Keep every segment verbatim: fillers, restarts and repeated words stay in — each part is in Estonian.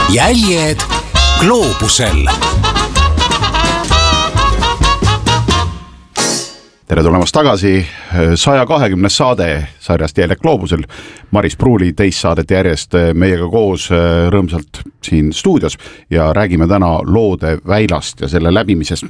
jäljed gloobusel. Tere tulemast tagasi, saja kahekümnes saade sarjast Jäljed gloobusel. Maris Pruuli teist saadet järjest meiega koos rõõmsalt siin stuudios ja räägime täna Loode väilast ja selle läbimisest.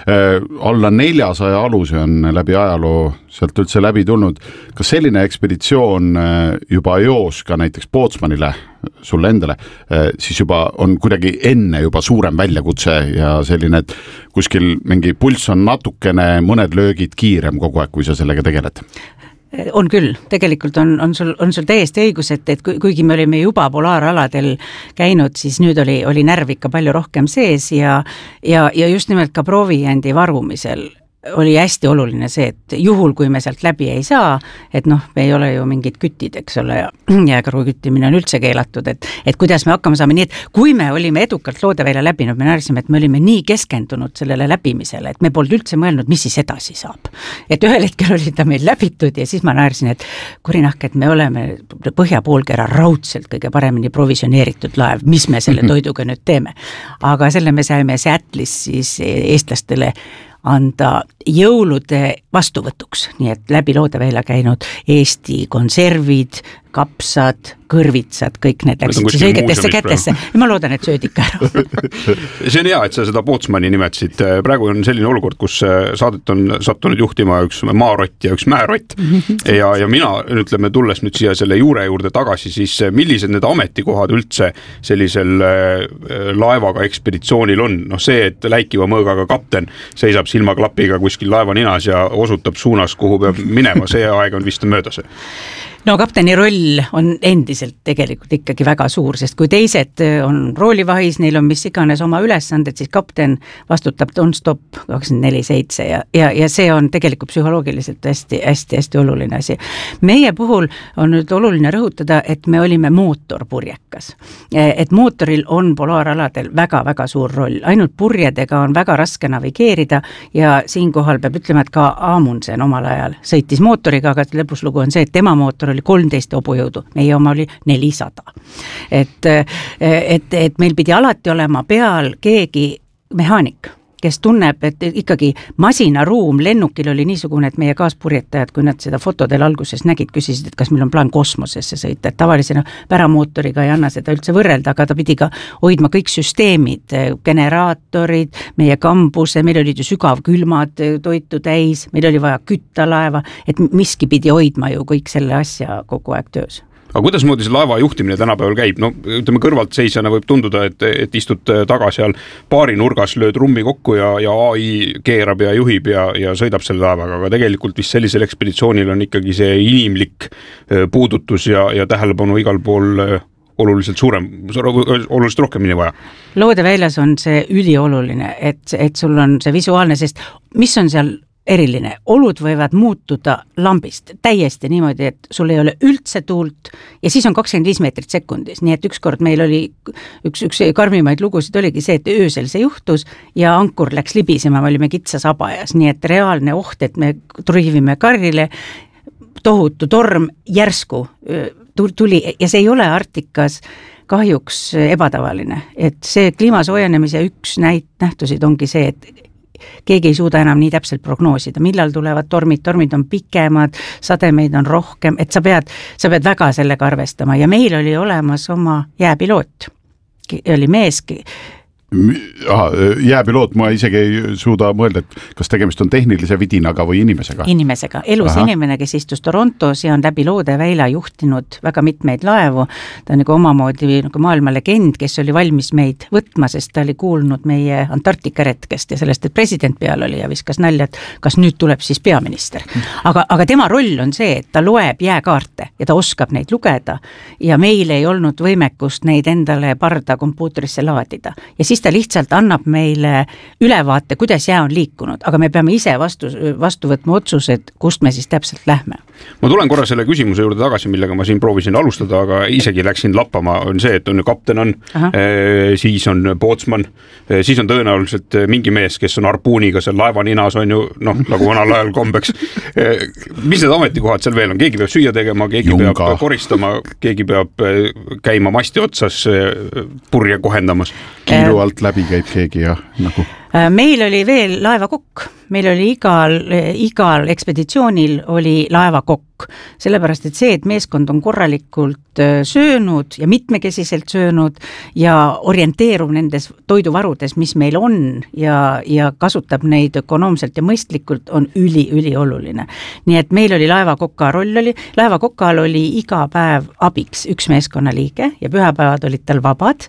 Alla neljasaja aluse on läbi ajaloo sealt üldse läbi tulnud. Kas selline ekspeditsioon juba joos ka näiteks Pootsmanile, sulle endale, siis juba on kuidagi enne juba suurem väljakutse ja selline, et kuskil mingi pulss on natukene mõned löögid kiirem kogu aeg, kui sa sellega tegeled? On küll, tegelikult on, on, sul, on sul täiesti õigus, et, et kuigi me olime juba polaaraladel käinud, siis nüüd oli, oli närv ikka palju rohkem sees ja, ja, ja just nimelt ka proovijäändi varumisel oli hästi oluline see, et juhul, kui me sealt läbi ei saa, et noh, me ei ole ju mingid kütid, eks ole, ja jääkaru küttimine on üldse keelatud, et, et kuidas me hakkama saame, nii et kui me olime edukalt Loodeväila läbinud, me näerisime, et me olime nii keskendunud sellele läbimisele, et me polnud üldse mõelnud, mis siis edasi saab. Et ühel hetkel oli ta meil läbitud ja siis ma näerisin, et kurinahk, et me oleme põhjapoolkera raudselt kõige paremini provisioneeritud laev, mis me selle toiduga nüüd teeme. Aga selle me saime Seattle'is siis eestlastele anda jõulude vastuvõtuks, nii et läbi Loodeväila käinud Eesti konservid, kapsad, kõrvitsad, kõik need läksid siis õigetesse kätesse. Ja ma loodan, et sööd ikka ära. See on hea, et sa seda Pootsmani nimetasid. Praegu on selline olukord, kus saadet on sattunud juhtima üks maarott ja üks määrott. Ja, ja mina, ütleme, tulles nüüd siia selle juure juurde tagasi, siis millised need ametikohad üldse sellisel laevaga ekspeditsioonil on? No see, et läikiva mõõgaga kapten seisab silmaklapiga kuskil laeva ninas ja osutab suunas, kuhu peab minema, see aeg on vist möödas. No kapteni roll on endiselt tegelikult ikkagi väga suur, sest kui teised on roolivahis, neil on mis iganes oma ülesanded, siis kapten vastutab non-stop kakskümmend neli seitse ja, ja, ja see on tegelikult psühholoogiliselt hästi, hästi, hästi oluline asi. Meie puhul on nüüd oluline rõhutada, et me olime mootorpurjekas. Et mootoril on polaaraladel väga, väga suur roll. Ainult purjedega on väga raske navigeerida ja siinkohal peab ütlema, et ka Amundsen omal ajal sõitis mootoriga, aga lõpuslugu on see, et tema mootor oli kolmteist hobujõudu, meie oma oli nelisada. Et, et, et meil pidi alati olema peal keegi mehaanik, kes tunneb, et ikkagi masinaruum lennukil oli niisugune, et meie kaaspurjetajad, kui nad seda fotodel alguses nägid, küsisid, et kas meil on plaan kosmosesse sõita, et tavalisena päramootoriga ei anna seda üldse võrrelda, aga ta pidi ka hoidma kõik süsteemid, generaatorid, meie kambuse, meil olid ju sügavkülmad toitu täis, meil oli vaja kütta laeva, et miski pidi hoidma ju kõik selle asja kogu aeg töös. Aga kuidas moodi see laeva juhtimine tänapäeval käib? No, ütleme, kõrvalt seisjana võib tunduda, et, et istud taga seal paari nurgas, lööd rummi kokku ja, ja A I keerab ja juhib ja, ja sõidab selle laevaga, aga tegelikult vist sellisel ekspeditsioonil on ikkagi see inimlik puudutus ja, ja tähelepanu igal pool oluliselt suurem, oluliselt rohkem nii vaja. Loodeväilas on see ülioluline, et, et sul on see visuaalne, sest mis on seal eriline, olud võivad muutuda lambist täiesti niimoodi, et sul ei ole üldse tuult ja siis on kakskümmend viis meetrit sekundis, nii et ükskord meil oli üks, üks karmimaid lugusid oligi see, et öösel see juhtus ja ankur läks libisema, me olime kitsas abajas, nii et reaalne oht, et me trühivime karrile, tohutu torm järsku tuli ja see ei ole Arktikas kahjuks ebatavaline, et see kliimasoojenemise üks näit, nähtusid ongi see, et keegi ei suuda enam nii täpselt prognoosida, millal tulevad tormid, tormid on pikemad, sademeid on rohkem, et sa pead, sa pead väga sellega arvestama ja meil oli olemas oma jääpiloot, oli meeski. Aha, jääpiloot, ma isegi ei suuda mõelda, et kas tegemist on tehnilise vidinaga või inimesega? Inimesega, elus Aha. inimene, kes istus Torontos ja on läbi Loodeväila juhtinud väga mitmeid laevu. Ta on nagu omamoodi nagu maailma legend, kes oli valmis meid võtma, sest ta oli kuulnud meie Antarktika retkest ja sellest, et president peal oli ja viskas nalja, et kas nüüd tuleb siis peaminister. Aga, aga tema roll on see, et ta loeb jääkaarte ja ta oskab neid lugeda ja meil ei olnud võimekust neid endale parda kompuutrisse laadida. Ja siis siis ta lihtsalt annab meile ülevaate, kuidas jää on liikunud, aga me peame ise vastu, vastu võtma otsused, kust me siis täpselt lähme. Ma tulen korra selle küsimuse juurde tagasi, millega ma siin proovisin alustada, aga isegi läksin lappama, on see, et on kapten on, eh, siis on pootsman, eh, siis on tõenäoliselt mingi mees, kes on harpuuniga seal laeva ninas, on ju, noh, nagu vanal ajal kombeks. Eh, mis need ametikohad seal veel on? Keegi peab süüa tegema, keegi Junga. peab koristama, keegi peab käima masti otsas purje kohendamas. Kiiru alt läbi käib keegi ja nagu... Meil oli veel laevakokk, meil oli igal, igal ekspeditsioonil oli laevakokk, sellepärast et see, et meeskond on korralikult söönud ja mitmekesiselt söönud ja orienteerub nendes toiduvarudes, mis meil on ja, ja kasutab neid ökonoomselt ja mõistlikult, on üli, üli oluline. Nii et meil oli laevakoka roll oli, laevakokal oli iga päev abiks üks meeskonnaliige ja pühapäevad olid tal vabad.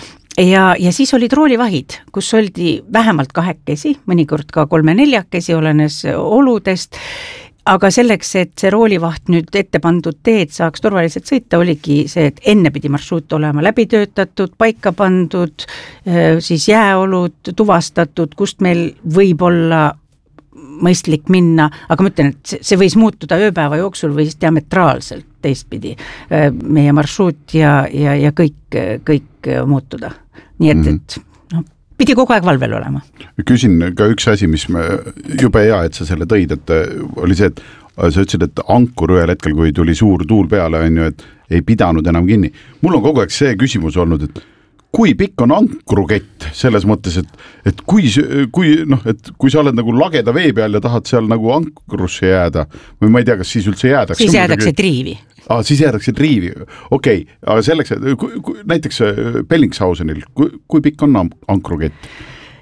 Ja, ja siis olid roolivahid, kus oldi vähemalt kahekesi, mõnikord ka kolme-neljakesi, olenes oludest, aga selleks, et see roolivaht nüüd ette pandud teed saaks turvaliselt sõita, oligi see, et enne pidi marsruut olema läbi töötatud, paika pandud, siis jääolud tuvastatud, kust meil võib olla mõistlik minna, aga ma ütlen, et see võis muutuda ööpäeva jooksul või siis diametraalselt teistpidi meie marsruut ja, ja, ja kõik, kõik muutuda. Nii et, et no, pidi kogu aeg valvel olema. Küsin ka üks asi, mis me jube hea, et sa selle tõid, et oli see, et sa ütlesid, et ankur ühel hetkel, kui tuli suur tuul peale, on ju, et ei pidanud enam kinni. Mul on kogu aeg see küsimus olnud, et kui pikk on ankrukett selles mõttes, et, et, kui, kui, noh, et kui sa oled nagu lageda vee peal ja tahad seal nagu ankrusse jääda, või ma ei tea, kas siis üldse jäädakse. Siis jäädakse triivi. Ah, siis jäädakse triivi, okei, okay. Aga selleks, et kui, kui, näiteks Bellingshausenil, kui, kui pikk on ankrukett?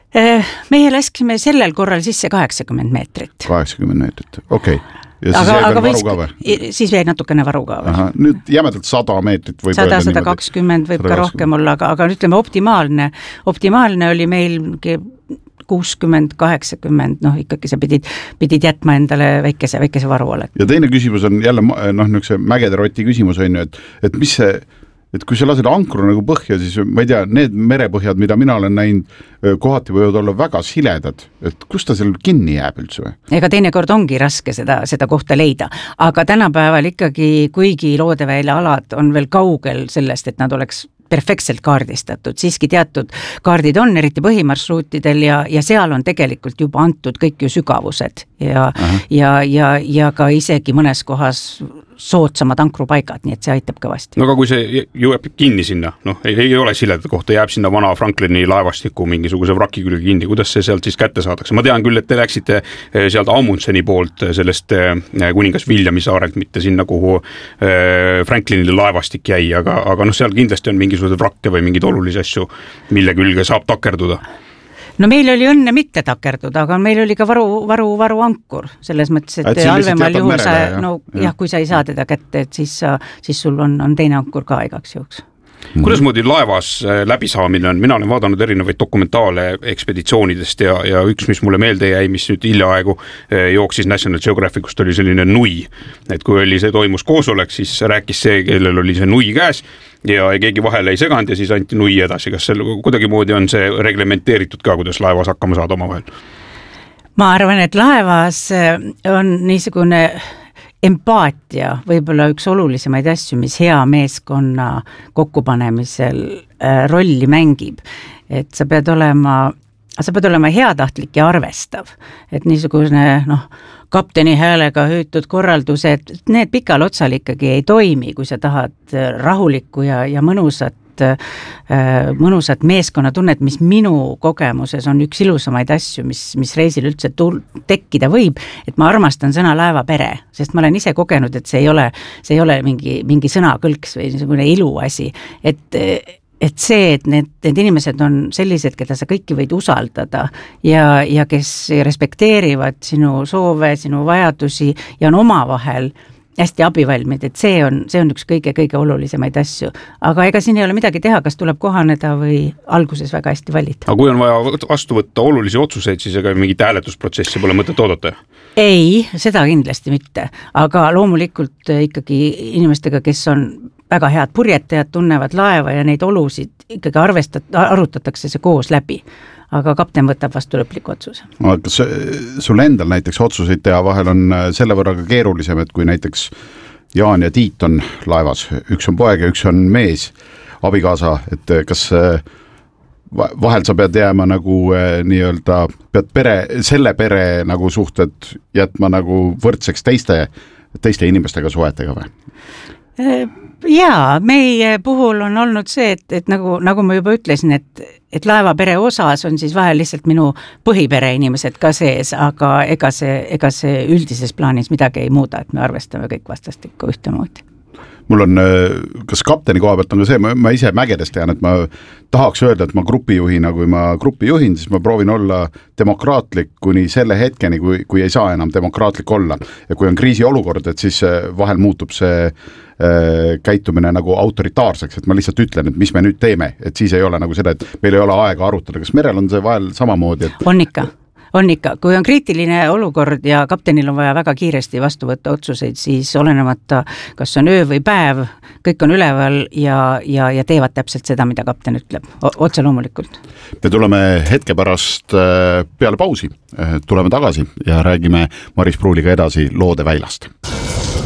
Meie laskime sellel korral sisse kaheksakümmend meetrit. kaheksakümmend meetrit, okei. Okay. Ja siis aga, jäi aga varu ka või? Siis jäi natukene varu ka või? Aha, nüüd jämedalt sada meetrit võib sada, sada kakskümmend võib ka rohkem olla, aga, aga ütleme optimaalne, optimaalne oli meil kuuskümmend, kaheksakümmend, noh ikkagi sa pidid, pidid jätma endale väikese, väikese varu oled. Ja teine küsimus on jälle, noh, niisuguse mägede roti küsimus on ju, et, et mis see, et kui sa lased ankru nagu põhja, siis ma ei tea, need merepõhjad, mida mina olen näinud, kohati võivad olla väga siledad, et kus ta seal kinni jääb üldse või? Ega teinekord ongi raske seda, seda kohta leida, aga tänapäeval ikkagi, kuigi loodevälja alad on veel kaugel sellest, et nad oleks perfektselt kaardistatud, siiski teatud kaardid on, eriti põhimarsruutidel ja, ja seal on tegelikult juba antud kõik ju sügavused ja, ja, ja, ja ka isegi mõnes kohas soodsamad ankrupaigad, nii et see aitab kõvasti. No aga kui see jõuab kinni sinna, noh, ei, ei ole sileda kohta, jääb sinna vana Franklini laevastiku mingisuguse vraki külge kinni, kuidas see sealt siis kätte saadakse? Ma tean küll, et te läksite sealt Amundseni poolt sellest kuningas Williami saarelt, mitte sinna, kuhu Franklinile laevastik jäi, aga, aga noh, seal kindlasti on mingisugused vrakke või mingid olulisi asju, mille külge saab takerduda. No meil oli õnne mitte takerduda, aga meil oli ka varu, varu, varu ankur, selles mõttes, et, et halvemal juhul sa, no jah, kui sa ei saa teda kätte, et siis, sa, siis sul on, on teine ankur ka igaks juhuks. Mm. Kuidas moodi laevas läbisaamine on? Mina olen vaadanud erinevaid dokumentaale ekspeditsioonidest ja, ja üks, mis mulle meelde jäi, mis nüüd hiljaaegu jooksis National Geographicust, oli selline nui. Et kui oli see toimus koosolek, siis rääkis see, kellel oli see nui käes ja keegi vahele ei seganud ja siis anti nui edasi. Kas seal kuidagi moodi on see reglementeeritud ka, kuidas laevas hakkama saada oma vahel? Ma arvan, et laevas on niisugune empaatia võib-olla üks olulisemaid asju, mis hea meeskonna kokkupanemisel rolli mängib. Et sa pead olema, sa pead olema heatahtlik ja arvestav. Et niisugune, noh, kapteni häälega hüütud korraldused, need pikal otsal ikkagi ei toimi, kui sa tahad rahulikku ja, ja mõnusat mõnusat meeskonnatunnet, mis minu kogemuses on üks ilusamaid asju, mis, mis reisil üldse tul- tekkida võib, et ma armastan sõna laevapere, sest ma olen ise kogenud, et see ei ole, see ei ole mingi, mingi sõnakõlks või niisugune iluasi, et, et see, et need, need inimesed on sellised, keda sa kõiki võid usaldada ja, ja kes respekteerivad sinu soove, sinu vajadusi ja on omavahel hästi abivalmid, et see on, see on üks kõige-kõige olulisemaid asju. Aga ega siin ei ole midagi teha, kas tuleb kohaneda või alguses väga hästi valida. Aga kui on vaja vastu võtta olulisi otsuseid, siis ega mingit hääletusprotsessi pole mõtet oodata? Ei, seda kindlasti mitte. Aga loomulikult ikkagi inimestega, kes on väga head purjetajad, tunnevad laeva ja neid olusid ikkagi arvestat-, arutatakse see koos läbi. Aga kapten võtab vastu lõpliku otsuse. Kas sul endal näiteks otsuseid teha vahel on selle võrra ka keerulisem, et kui näiteks Jaan ja Tiit on laevas, üks on poeg ja üks on mees, abikaasa, et kas vahel sa pead jääma nagu nii-öelda, pead pere, selle pere nagu suhted jätma nagu võrdseks teiste, teiste inimestega suhetega või? Jaa, meie puhul on olnud see, et, et nagu, nagu ma juba ütlesin, et, et laevapere osas on siis vahel lihtsalt minu põhipere inimesed ka sees, aga ega see, ega see üldises plaanis midagi ei muuda, et me arvestame kõik vastastikku ühtemoodi. Mul on, kas kapteni koha pealt on ka see, ma, ma ise mägedes tean, et ma tahaks öelda, et ma grupijuhina, kui ma gruppi juhin, siis ma proovin olla demokraatlik kuni selle hetkeni, kui, kui ei saa enam demokraatlik olla. Ja kui on kriisi olukord, et siis vahel muutub see äh, käitumine nagu autoritaarseks, et ma lihtsalt ütlen, et mis me nüüd teeme, et siis ei ole nagu seda, et meil ei ole aega arutada. Kas merel on see vahel samamoodi? Et... On ikka. On ikka, kui on kriitiline olukord ja kaptenil on vaja väga kiiresti vastu võtta otsuseid, siis olenemata, kas on öö või päev, kõik on üleval ja, ja, ja teevad täpselt seda, mida kapten ütleb, otse loomulikult. Me tuleme hetke pärast peale pausi, tuleme tagasi ja räägime Maris Pruuliga edasi Loode väilast.